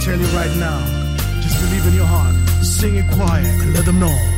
tell you right now, just believe in your heart, sing it quiet, and let them know.